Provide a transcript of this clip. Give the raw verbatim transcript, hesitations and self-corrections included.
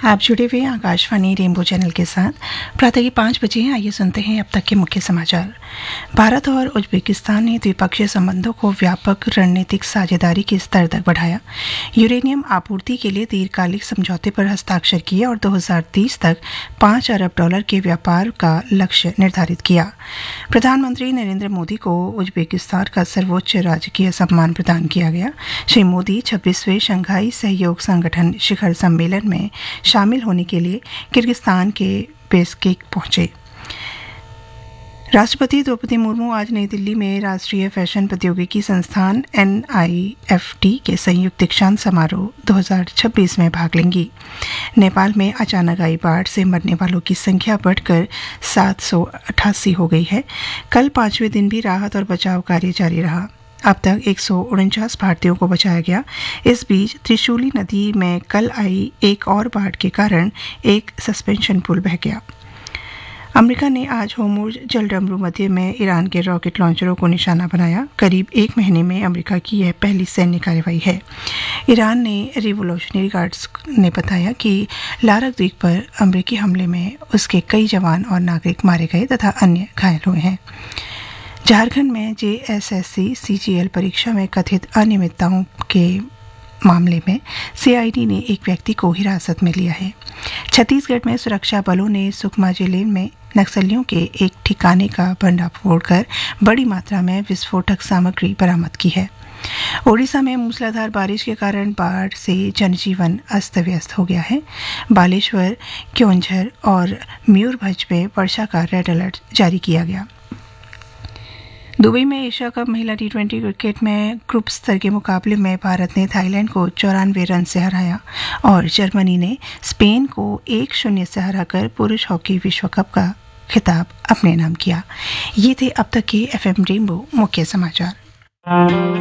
आप जुड़े हुए आकाशवाणी रेनबो चैनल के साथ। प्रातः के पाँच बजे हैं। आइए सुनते हैं अब तक के मुख्य समाचार। भारत और उज्बेकिस्तान ने द्विपक्षीय संबंधों को व्यापक रणनीतिक साझेदारी के स्तर तक बढ़ाया। यूरेनियम आपूर्ति के लिए दीर्घकालिक समझौते पर हस्ताक्षर किए और दो हज़ार तीस तक पाँच अरब डॉलर के व्यापार का लक्ष्य निर्धारित किया। प्रधानमंत्री नरेंद्र मोदी को उज्बेकिस्तान का सर्वोच्च राजकीय सम्मान प्रदान किया गया। श्री मोदी छब्बीसवें शंघाई सहयोग संगठन शिखर सम्मेलन में शामिल होने के लिए किर्गिस्तान के बिश्केक पहुंचे। राष्ट्रपति द्रौपदी मुर्मू आज नई दिल्ली में राष्ट्रीय फैशन प्रौद्योगिकी संस्थान एन आई एफ टी के संयुक्त दीक्षांत समारोह दो हज़ार छब्बीस में भाग लेंगी। नेपाल में अचानक आई बाढ़ से मरने वालों की संख्या बढ़कर सात सौ अट्ठासी हो गई है। कल पांचवें दिन भी राहत और बचाव कार्य जारी रहा। अब तक एक सौ उनचास भारतीयों को बचाया गया। इस बीच त्रिशूली नदी में कल आई एक और बाढ़ के कारण एक सस्पेंशन पुल बह गया। अमेरिका ने आज होर्मुज जलडमरू मध्य में ईरान के रॉकेट लॉन्चरों को निशाना बनाया। करीब एक महीने में अमेरिका की यह पहली सैन्य कार्रवाई है। ईरान ने रिवोल्यूशनरी गार्ड्स ने बताया कि लारक द्वीप पर अमेरिकी हमले में उसके कई जवान और नागरिक मारे गए तथा अन्य घायल हुए हैं। झारखंड में जे एस एस सी सी जी एल परीक्षा में कथित अनियमितताओं के मामले में सी आई डी ने एक व्यक्ति को हिरासत में लिया है। छत्तीसगढ़ में सुरक्षा बलों ने सुकमा जिले में नक्सलियों के एक ठिकाने का भंडाफोड़ कर बड़ी मात्रा में विस्फोटक सामग्री बरामद की है। ओडिशा में मूसलाधार बारिश के कारण बाढ़ से जनजीवन अस्त व्यस्त हो गया है। बालेश्वर, क्योंझर और मयूरभंज में वर्षा का रेड अलर्ट जारी किया गया। दुबई में एशिया कप महिला टी ट्वेंटी क्रिकेट में ग्रुप स्तर के मुकाबले में भारत ने थाईलैंड को चौरानवे रन से हराया और जर्मनी ने स्पेन को एक शून्य से हराकर पुरुष हॉकी विश्व कप का खिताब अपने नाम किया। ये थे अब तक के एफ एम रेनबो मुख्य समाचार।